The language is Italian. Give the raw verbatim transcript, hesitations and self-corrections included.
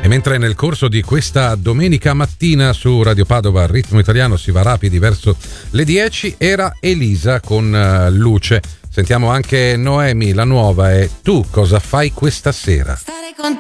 E mentre nel corso di questa domenica mattina su Radio Padova al ritmo italiano si va rapidi verso le dieci, era Elisa con uh, Luce. Sentiamo anche Noemi, la nuova, e Tu cosa fai questa sera?